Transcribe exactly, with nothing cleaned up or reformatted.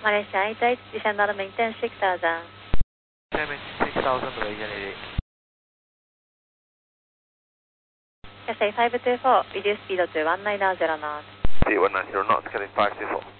Malaysia eight eight, descend on maintain six thousand. Maintain six thousand, Malaysia eight eight. Cathay five two four, reduce speed to one nine zero knots. See one nine zero knots, Cathay five two four.